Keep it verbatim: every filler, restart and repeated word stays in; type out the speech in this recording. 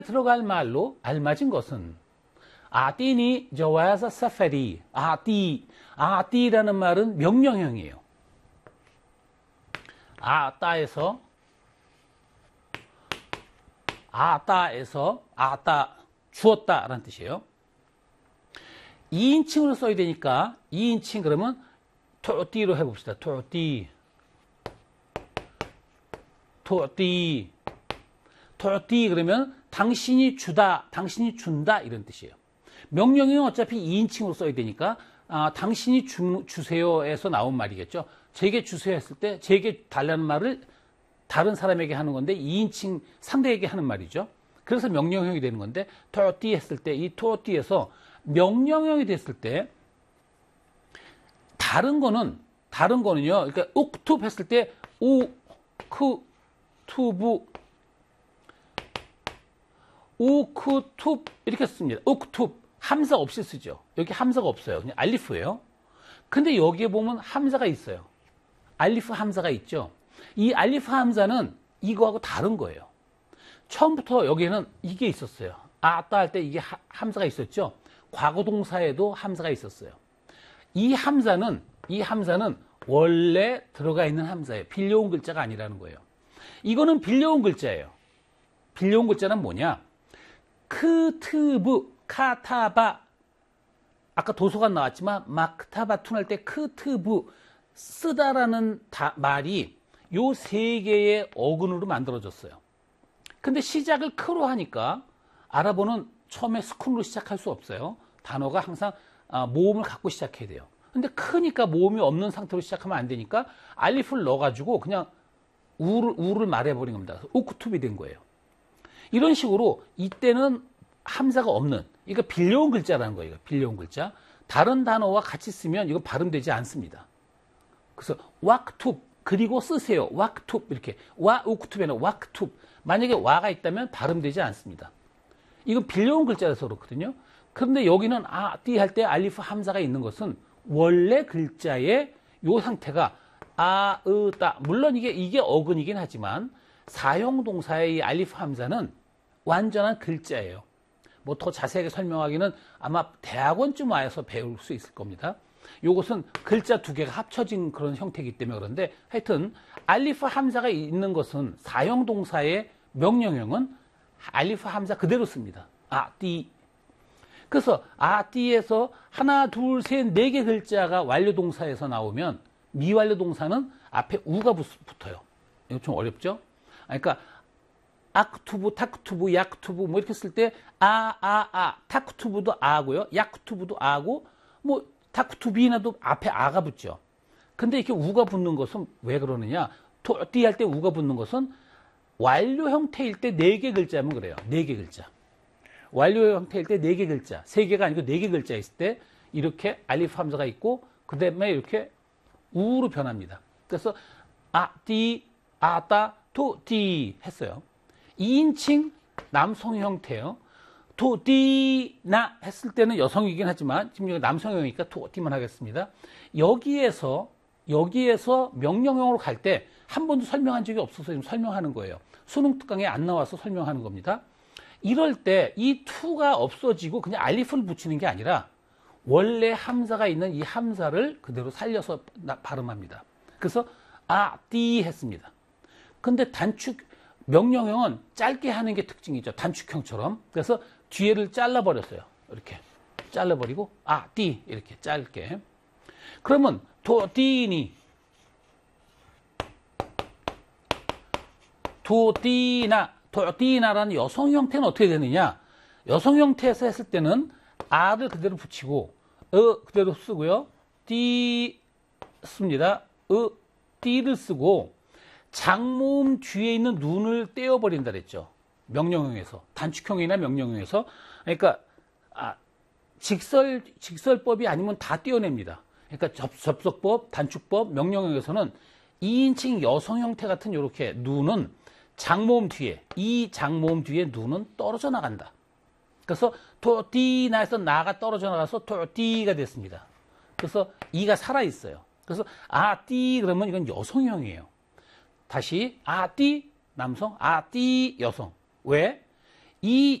들어갈 말로 알맞은 것은 아띠니 저와서 사파리 아띠 아띠라는 말은 명령형이에요. 아따에서 아따에서 아따 주었다라는 뜻이에요. 이인칭으로 써야 되니까 이인칭 그러면 토띠로 해봅시다. 토띠 토띠 토띠 그러면 당신이 주다, 당신이 준다 이런 뜻이에요. 명령형은 어차피 이인칭으로 써야 되니까 아, 당신이 주, 주세요에서 나온 말이겠죠. 제게 주세요 했을 때 제게 달라는 말을 다른 사람에게 하는 건데 이인칭 상대에게 하는 말이죠. 그래서 명령형이 되는 건데 토띠 했을 때 이 토띠에서 명령형이 됐을 때 다른 거는 다른 거는요. 그러니까 욱투브 했을 때 우크투브 우크투브 이렇게 씁니다. 우크투브 함자 없이 쓰죠. 여기 함자가 없어요. 그냥 알리프예요. 근데 여기에 보면 함자가 있어요. 알리프 함자가 있죠. 이 알리프 함자는 이거하고 다른 거예요. 처음부터 여기에는 이게 있었어요. 아따 할 때 이게 하, 함자가 있었죠. 과거 동사에도 함자가 있었어요. 이 함자는 이 함자는 원래 들어가 있는 함자예요. 빌려온 글자가 아니라는 거예요. 이거는 빌려온 글자예요. 빌려온 글자는 뭐냐? 크트브 카타바 아까 도서관 나왔지만 마크타바툰 할 때 크트브 쓰다라는 다, 말이 요 세 개의 어근으로 만들어졌어요. 근데 시작을 크로 하니까 아랍어는 처음에 스쿤으로 시작할 수 없어요. 단어가 항상 모음을 갖고 시작해야 돼요. 근데 크니까 모음이 없는 상태로 시작하면 안 되니까 알리프를 넣어가지고 그냥 우를, 우를 말해버린 겁니다. 우쿠투비 된 거예요. 이런 식으로 이때는 함자가 없는, 이거 빌려온 글자라는 거예요. 빌려온 글자. 다른 단어와 같이 쓰면 이거 발음되지 않습니다. 그래서 왁투브 그리고 쓰세요. 왁투브 이렇게 와 우쿠투브에는 왁투브 만약에 와가 있다면 발음되지 않습니다. 이건 빌려온 글자라서 그렇거든요. 그런데 여기는 아, 띠 할 때 알리프 함자가 있는 것은 원래 글자의 요 상태가 아, 으, 따. 물론 이게, 이게 어근이긴 하지만 사형동사의 이 알리프 함자는 완전한 글자예요. 뭐 더 자세하게 설명하기는 아마 대학원쯤 와서 배울 수 있을 겁니다. 요것은 글자 두 개가 합쳐진 그런 형태이기 때문에 그런데 하여튼 알리프 함자가 있는 것은 사형동사의 명령형은 알리프 함자 그대로 씁니다. 아, 띠. 그래서 아, 띠에서 하나, 둘, 셋, 네 개 글자가 완료동사에서 나오면 미완료동사는 앞에 우가 붙어요. 이거 좀 어렵죠? 그러니까 아크투브, 타크투브, 야크투브 뭐 이렇게 쓸 때 아, 아, 아, 타크투브도 아고요. 야크투브도 아고 뭐 타크투비나도 앞에 아가 붙죠. 근데 이렇게 우가 붙는 것은 왜 그러느냐? 띠 할 때 우가 붙는 것은 완료 형태일 때 네 개 글자면 그래요. 네 개 글자. 완료 형태일 때 네 개 글자. 세 개가 아니고 네 개 글자 있을 때 이렇게 알리프 함자가 있고 그 다음에 이렇게 우로 변합니다. 그래서 아, 띠, 아따, 토, 띠 했어요. 이인칭 남성 형태요. 토, 띠, 나 했을 때는 여성이긴 하지만 지금 여기 남성형이니까 토, 띠만 하겠습니다. 여기에서 여기에서 명령형으로 갈 때 한 번도 설명한 적이 없어서 지금 설명하는 거예요. 수능 특강에 안 나와서 설명하는 겁니다. 이럴 때 이 투가 없어지고 그냥 알리프를 붙이는 게 아니라 원래 함자가 있는 이 함자를 그대로 살려서 발음합니다. 그래서 아, 띠 했습니다. 근데 단축 명령형은 짧게 하는 게 특징이죠. 단축형처럼. 그래서 뒤에를 잘라버렸어요. 이렇게 잘라버리고 아, 띠 이렇게 짧게. 그러면 도띠니 도띠나 도띠나라는 여성 형태는 어떻게 되느냐? 여성 형태에서 했을 때는 아를 그대로 붙이고 어 그대로 쓰고요. 띠 씁니다. 어 띠를 쓰고 장모음 뒤에 있는 눈을 떼어버린다 그랬죠. 명령형에서 단축형이나 명령형에서 그러니까 아, 직설 직설법이 아니면 다 떼어냅니다. 그러니까 접, 접속법, 단축법, 명령형에서는 이인칭 여성 형태 같은 이렇게 눈은 장모음 뒤에 이 장모음 뒤에 눈은 떨어져 나간다. 그래서 토띠나에서 나가 떨어져 나가서 토띠가 됐습니다. 그래서 이가 살아 있어요. 그래서 아띠 그러면 이건 여성형이에요. 다시 아띠 남성, 아띠 여성. 왜? 이